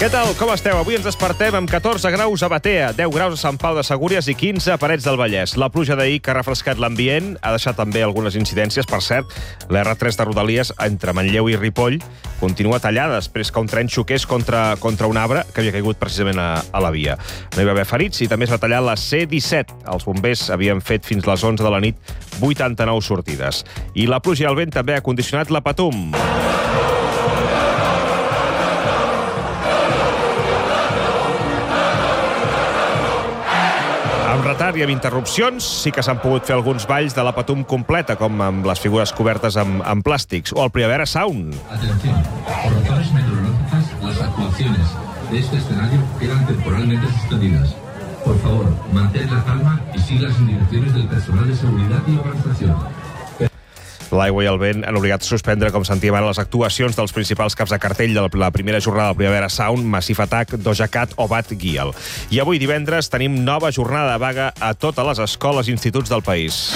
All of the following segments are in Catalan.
Què tal? Com esteu? Avui ens despertem amb 14 graus a Batea, 10 graus a Sant Pau de Segúries i 15 a Parets del Vallès. La pluja d'ahir que ha refrescat l'ambient ha deixat també algunes incidències. Per cert, l'R3 de Rodalies entre Manlleu i Ripoll continua tallada després que un tren xoqués contra un arbre que havia caigut precisament a la via. No hi va haver ferits i també es va tallar la C-17. Els bombers havien fet fins les 11 de la nit 89 sortides. I la pluja i el vent també ha condicionat la Patum. Amb retard i amb interrupcions, sí que s'han pogut fer alguns balls de la Patum completa, com amb les figures cobertes amb plàstics, o el Primavera Sound. Atención, por razones meteorológicas, las actuaciones de este escenario quedan temporalmente suspendidas. Por favor, mantén la calma y sigue las indicaciones del personal de seguridad y organización. L'aigua i el vent han obligat a suspendre, com sentíem ara, les actuacions dels principals caps de cartell de la primera jornada del Primavera Sound, Massive Attack, Doja Cat o Bad Gyal. I avui, divendres, tenim nova jornada de vaga a totes les escoles i instituts del país.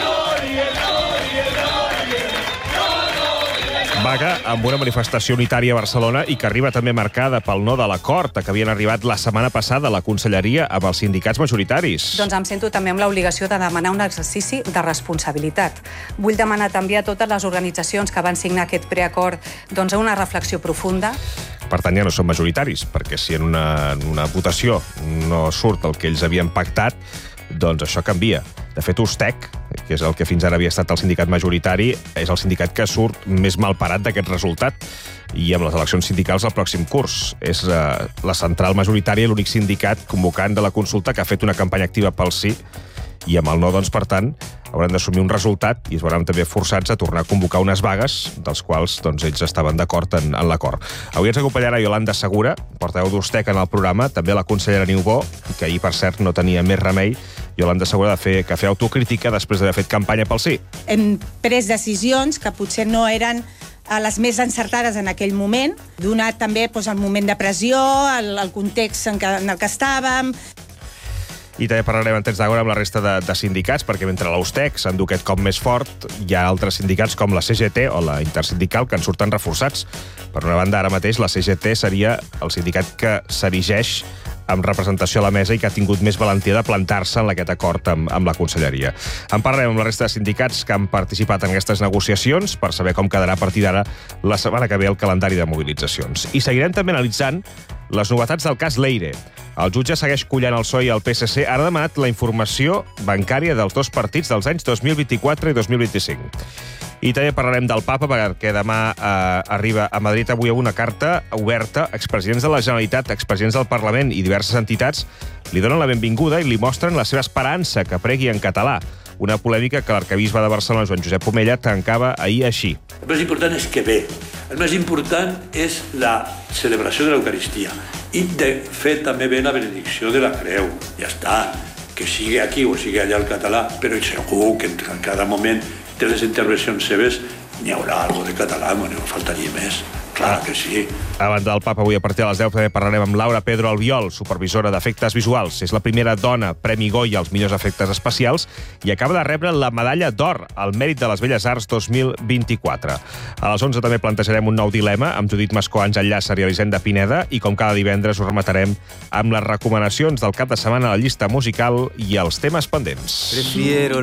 Vaga amb una manifestació unitària a Barcelona i que arriba també marcada pel no de l'acord a què havien arribat la setmana passada a la Conselleria amb els sindicats majoritaris. Doncs em sento també amb l'obligació de demanar un exercici de responsabilitat. Vull demanar també a totes les organitzacions que van signar aquest preacord una reflexió profunda. Per tant, ja no són majoritaris, perquè si en una votació no surt el que ells havien pactat, doncs això canvia. De fet, USTEC, que és el que fins ara havia estat el sindicat majoritari, és el sindicat que surt més mal parat d'aquest resultat i amb les eleccions sindicals al pròxim curs. És la central majoritària, l'únic sindicat convocant de la consulta que ha fet una campanya activa pel sí i amb el no, doncs, per tant, hauran d'assumir un resultat i es veuran també forçats a tornar a convocar unes vagues, dels quals doncs, ells estaven d'acord en l'acord. Avui ens acompanyarà Yolanda Segura, portaveu d'USTEC en el programa, també la consellera Niubó, que ahir, per cert, no tenia més remei, Yolanda Segura, de fer autocrítica després d'haver fet campanya pel sí. Hem pres decisions que potser no eren les més encertades en aquell moment, donat també el moment de pressió, el context en el que estàvem. I també parlarem en temps d'agora amb la resta de sindicats, perquè mentre l'USTEC s'endú aquest cop més fort, hi ha altres sindicats com la CGT o la Intersindical que en surten reforçats. Per una banda, ara mateix, la CGT seria el sindicat que s'erigeix amb representació a la mesa i que ha tingut més valentia de plantar-se en aquest acord amb la Conselleria. En parlarem amb la resta de sindicats que han participat en aquestes negociacions per saber com quedarà a partir d'ara la setmana que ve el calendari de mobilitzacions. I seguirem també analitzant les novetats del cas Leire. El jutge segueix collant el PSOE i el PSC. Ara ha demanat la informació bancària dels dos partits dels anys 2024 i 2025. I també parlarem del Papa, perquè demà arriba a Madrid avui una carta oberta. Expresidents de la Generalitat, expresidents del Parlament i diverses entitats li donen la benvinguda i li mostren la seva esperança que pregui en català. Una polèmica que l'arquebisbe de Barcelona, Joan Josep Omella, tancava ahir així. El més important és que ve. El més important és la celebració de l'Eucaristia. I, de fet, també ve la benedicció de la creu. Ja està. Que sigui aquí o sigui allà el català, però segur que en cada moment de les intervencions seves n'hi haurà alguna de català, no faltaria més. Clar que sí. A banda del Papa, avui a partir de les 10 també parlarem amb Laura Pedro Albiol, supervisora d'efectes visuals. És la primera dona Premi Goya als millors efectes especials i acaba de rebre la medalla d'or al mèrit de les Belles Arts 2024. A les 11 també plantejarem un nou dilema amb Judit Mascó, Àngel Llàcer i Elisenda Pineda i com cada divendres us rematarem amb les recomanacions del cap de setmana a la llista musical i els temes pendents.